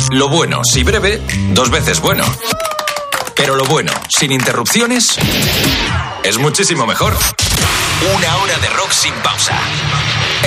Lo bueno, si breve, 2 veces bueno. Pero lo bueno, sin interrupciones, es muchísimo mejor. 1 hora de rock sin pausa.